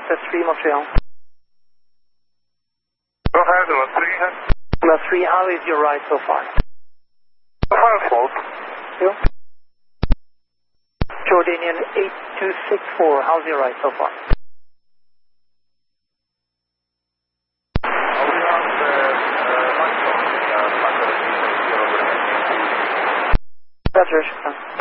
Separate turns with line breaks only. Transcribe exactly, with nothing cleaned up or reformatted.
access three Montreal.
Go ahead, level three.
Level three, how is your ride so far?
So far, slow.
You? Jordanian eight two six four, how's your ride so far? That's right.